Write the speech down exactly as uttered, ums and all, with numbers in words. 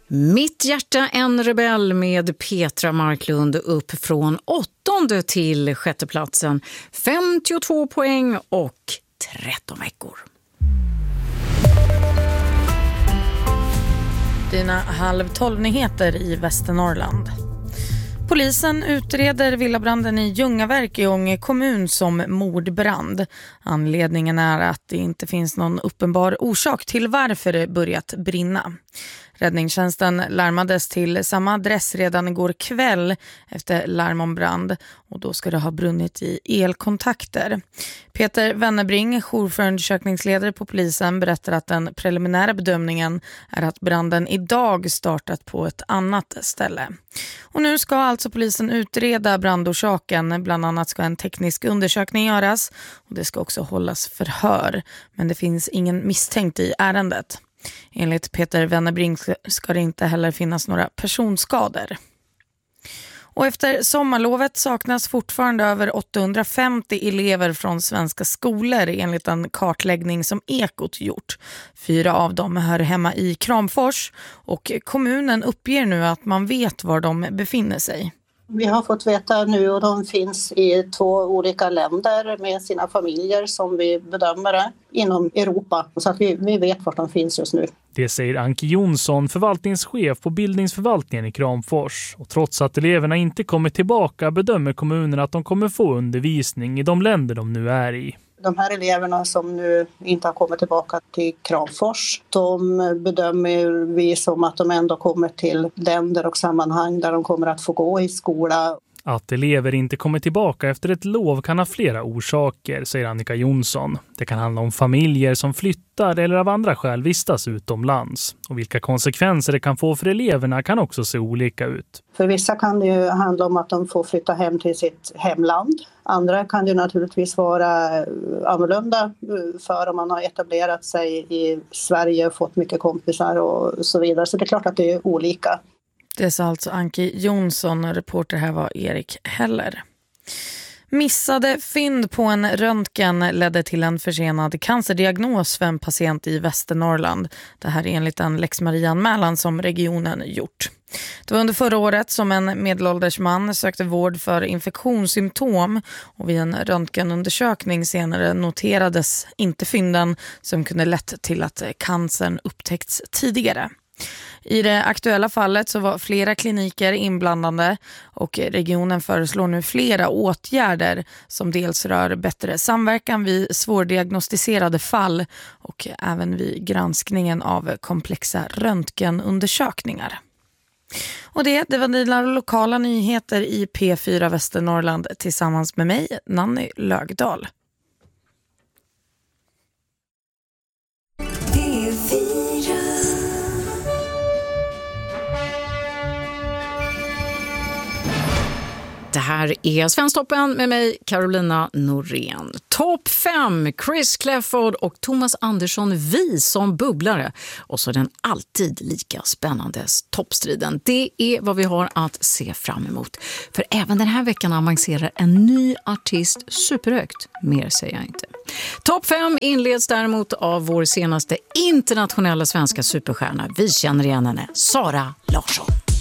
Mitt hjärta en rebell med Petra Marklund upp från åttonde till sjätte platsen. femtiotvå poäng och tretton veckor. Dina halv tolv nyheter i Västernorrland. Polisen utreder villabranden i Ljungaverk i Ånge kommun som mordbrand. Anledningen är att det inte finns någon uppenbar orsak till varför det börjat brinna. Räddningstjänsten larmades till samma adress redan igår kväll efter larm om brand och då ska det ha brunnit i elkontakter. Peter Wennebring, jourförundersökningsledare på polisen, berättar att den preliminära bedömningen är att branden idag startat på ett annat ställe. Och nu ska alltså polisen utreda brandorsaken, bland annat ska en teknisk undersökning göras och det ska också hållas förhör, men det finns ingen misstänkt i ärendet. Enligt Peter Wennebring ska det inte heller finnas några personskador. Och efter sommarlovet saknas fortfarande över åttahundrafemtio elever från svenska skolor enligt en kartläggning som Ekot gjort. Fyra av dem hör hemma i Kramfors och kommunen uppger nu att man vet var de befinner sig. Vi har fått veta nu och de finns i två olika länder med sina familjer som vi bedömer det inom Europa. Så att vi, vi vet var de finns just nu. Det säger Anki Jonsson, förvaltningschef på bildningsförvaltningen i Kramfors. Och trots att eleverna inte kommer tillbaka bedömer kommunen att de kommer få undervisning i de länder de nu är i. De här eleverna som nu inte har kommit tillbaka till Kramfors, de bedömer vi som att de ändå kommer till länder och sammanhang där de kommer att få gå i skola. Att elever inte kommer tillbaka efter ett lov kan ha flera orsaker, säger Annika Jonsson. Det kan handla om familjer som flyttar eller av andra skäl vistas utomlands. Och vilka konsekvenser det kan få för eleverna kan också se olika ut. För vissa kan det ju handla om att de får flytta hem till sitt hemland. Andra kan det naturligtvis vara annorlunda för om man har etablerat sig i Sverige och fått mycket kompisar och så vidare. Så det är klart att det är olika. Det sa alltså Anki Jonsson och reporter här var Erik Heller. Missade fynd på en röntgen ledde till en försenad cancerdiagnos för en patient i Västernorrland. Det här är enligt en Lex Maria-anmälan som regionen gjort. Det var under förra året som en medelålders man sökte vård för infektionssymptom och vid en röntgenundersökning senare noterades inte fynden som kunde lett till att cancern upptäckts tidigare. I det aktuella fallet så var flera kliniker inblandade och regionen föreslår nu flera åtgärder som dels rör bättre samverkan vid svårdiagnostiserade fall och även vid granskningen av komplexa röntgenundersökningar. Och det, det var dina lokala nyheter i P fyra Västernorrland tillsammans med mig, Nanny Lögdahl. Det här är Svensktoppen med mig, Carolina Norén. Topp fem, Chris Clafford och Thomas Andersson, vi som bubblare. Och så den alltid lika spännande toppstriden. Det är vad vi har att se fram emot. För även den här veckan avancerar en ny artist superhögt. Mer säger jag inte. Topp fem inleds däremot av vår senaste internationella svenska superstjärna. Vi känner igen henne, Sara Larsson.